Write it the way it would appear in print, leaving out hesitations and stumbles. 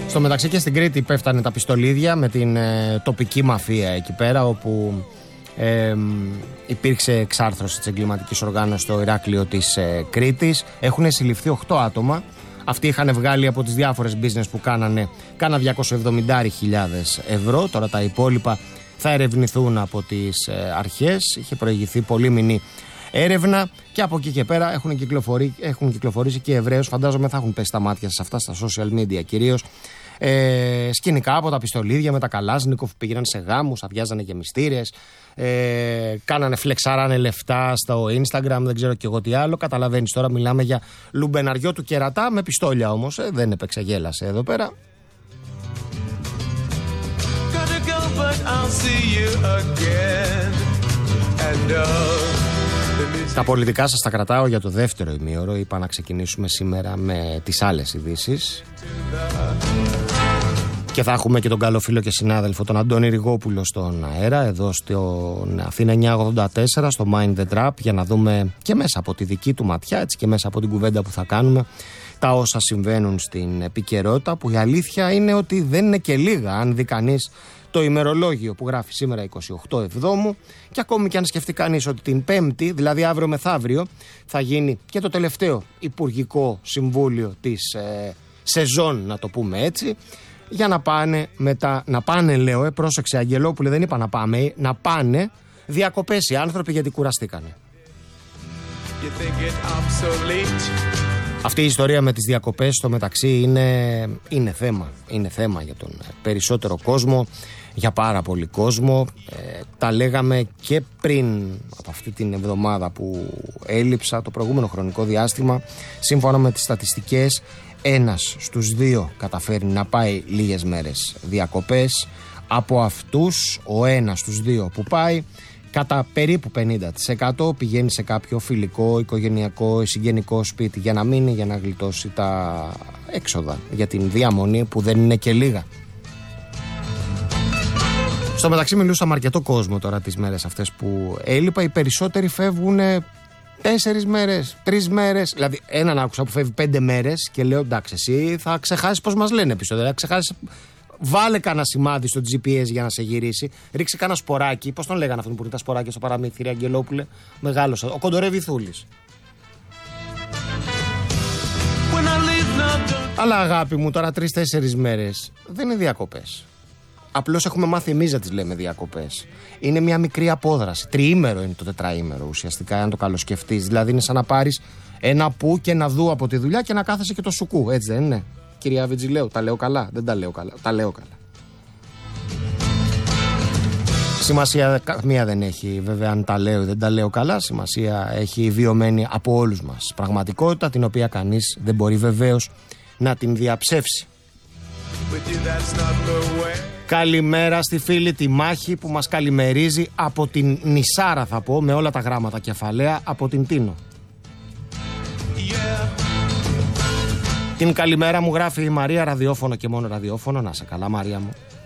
Στο μεταξύ και στην Κρήτη πέφτανε τα πιστολίδια με την τοπική μαφία εκεί πέρα, όπου υπήρξε εξάρθρωση της εγκληματικής οργάνωσης στο Ηράκλειο της Κρήτης. Έχουν συλληφθεί 8 άτομα. Αυτοί είχαν βγάλει από τις διάφορες business που κάνανε κάνα 270.000 ευρώ. Τώρα τα υπόλοιπα θα ερευνηθούν από τις αρχές. Είχε προηγηθεί πολύμηνη έρευνα και από εκεί και πέρα έχουν κυκλοφορήσει και Εβραίους. Φαντάζομαι θα έχουν πέσει τα μάτια σε αυτά στα social media κυρίως. Σκηνικά από τα πιστολίδια με τα Καλάζνικοφ που πήγαιναν σε γάμους, αδειάζανε γεμιστήρες, κάνανε φλεξάρανε λεφτά στο Instagram, δεν ξέρω και εγώ τι άλλο. Καταλαβαίνεις, τώρα μιλάμε για λουμπεναριό του κερατά με πιστόλια όμως, δεν έπαιξε, γέλασε εδώ πέρα. Τα πολιτικά σας τα κρατάω για το δεύτερο ημίωρο. Είπα να ξεκινήσουμε σήμερα με τις άλλες ειδήσεις. Και θα έχουμε και τον καλό φίλο και συνάδελφο τον Αντώνη Ριγόπουλο στον αέρα, εδώ στην Αθήνα 984, στο Mind the Trap, για να δούμε και μέσα από τη δική του ματιά, έτσι και μέσα από την κουβέντα που θα κάνουμε, τα όσα συμβαίνουν στην επικαιρότητα, που η αλήθεια είναι ότι δεν είναι και λίγα, αν δει κανείς το ημερολόγιο που γράφει σήμερα 28 Εβδόμου, και ακόμη και αν σκεφτεί κανείς ότι την Πέμπτη, δηλαδή αύριο μεθαύριο, θα γίνει και το τελευταίο Υπουργικό Συμβούλιο της σεζόν, να το πούμε έτσι, για να πάνε μετά, πρόσεξε Αγγελόπουλε, δεν είπα να πάμε, να πάνε διακοπές οι άνθρωποι, γιατί κουραστήκανε. Αυτή η ιστορία με τις διακοπές στο μεταξύ είναι θέμα για τον περισσότερο κόσμο, για πάρα πολύ κόσμο. Τα λέγαμε και πριν από αυτή την εβδομάδα που έλειψα, το προηγούμενο χρονικό διάστημα. Σύμφωνα με τις στατιστικές, 1 στους 2 καταφέρει να πάει λίγες μέρες διακοπές. Από αυτούς, ο 1 στους 2 που πάει, κατά περίπου 50% πηγαίνει σε κάποιο φιλικό, οικογενειακό, συγγενικό σπίτι για να μείνει, για να γλιτώσει τα έξοδα για την διαμονή, που δεν είναι και λίγα. Στο μεταξύ μιλούσα με αρκετό κόσμο τώρα τις μέρες αυτές που έλειπα. Οι περισσότεροι φεύγουν 4 μέρες, 3 μέρες. Δηλαδή, έναν άκουσα που φεύγει 5 μέρες και λέω εντάξει, εσύ θα ξεχάσεις πώς μας λένε πίσω. Δηλαδή, ξεχάσεις. Βάλε κανένα σημάδι στο GPS για να σε γυρίσει. Ρίξε κανένα σποράκι. Πώς τον λέγανε αυτόν που είναι τα σποράκια στο παραμύθι, Αγγελόπουλε? Μεγάλος. Ο Κοντορεβιθούλης. Αλλά αγάπη μου, τώρα 3-4 μέρες δεν είναι διακοπές. Απλώς έχουμε μάθει εμείς να τις λέμε διακοπές. Είναι μια μικρή απόδραση. 3ήμερο είναι το 4ήμερο ουσιαστικά, αν το καλοσκεφτείς. Δηλαδή είναι σαν να πάρεις ένα που και ένα δου από τη δουλειά και να κάθεσαι και το σουκού. Έτσι δεν είναι? Κυρία Βιτζιλέου, τα λέω καλά? Δεν τα λέω καλά? Τα λέω καλά. Σημασία καμία δεν έχει βέβαια αν τα λέω ή δεν τα λέω καλά. Σημασία έχει η βιωμένη από όλους μας πραγματικότητα, την οποία κανείς δεν μπορεί βεβαίως να την διαψεύσει. Καλημέρα στη φίλη τη Μάχη που μας καλημερίζει από την Νησάρα, θα πω, με όλα τα γράμματα κεφαλαία, από την Τίνο. Την καλημέρα μου γράφει η Μαρία, ραδιόφωνο και μόνο ραδιόφωνο. Να σε καλά Μαρία μου.